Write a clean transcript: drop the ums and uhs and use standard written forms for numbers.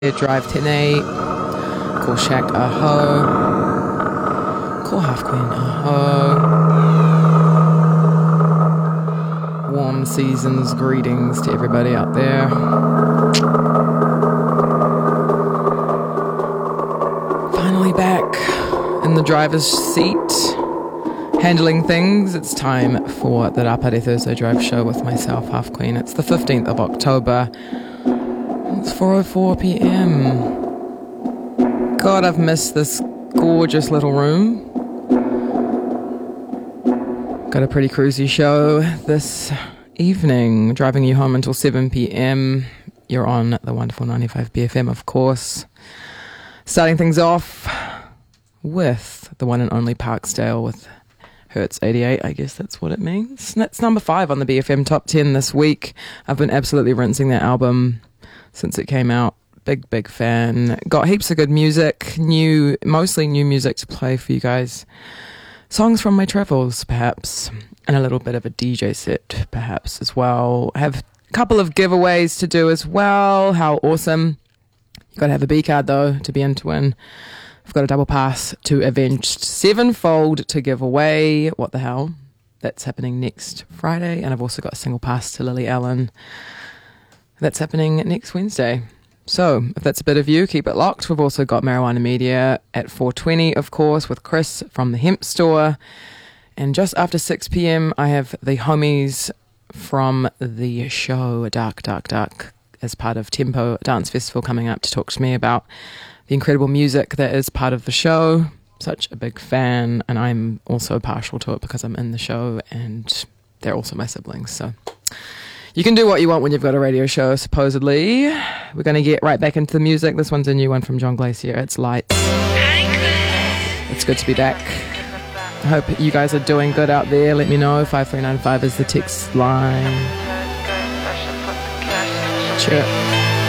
Drive 10A, call Shack Aho, call Half Queen Aho. Warm seasons greetings to everybody out there. Finally back in the driver's seat, handling things. It's time for the Rapare Thursday Drive Show with myself, Half Queen. It's the 15th of October. It's 4:04 p.m. God, I've missed this gorgeous little room. Got a pretty cruisy show this evening, driving you home until 7 p.m. You're on the wonderful 95 BFM, of course. Starting things off with the one and only Parksdale with Hertz 88, I guess that's what it means. That's number 5 on the BFM Top 10 this week. I've been absolutely rinsing that album since it came out. Big fan. Got heaps of good music, mostly new music to play for you guys. Songs from my travels, perhaps, and a little bit of a DJ set, perhaps, as well. Have a couple of giveaways to do as well. How awesome. You got to have a B card, though, to be in to win. I've got a double pass to Avenged Sevenfold to give away. What the hell? That's happening next Friday. And I've also got a single pass to Lily Allen. That's happening next Wednesday. So, if that's a bit of you, keep it locked. We've also got Marijuana Media at 4:20, of course, with Chris from the Hemp Store. And just after 6 p.m, I have the homies from the show Dark, as part of Tempo Dance Festival coming up to talk to me about the incredible music that is part of the show. Such a big fan, and I'm also partial to it because I'm in the show, and they're also my siblings, so you can do what you want when you've got a radio show, supposedly. We're going to get right back into the music. This one's a new one from John Glacier. It's Lights. It's good to be back. I hope you guys are doing good out there. Let me know. 5395 is the text line. Sure.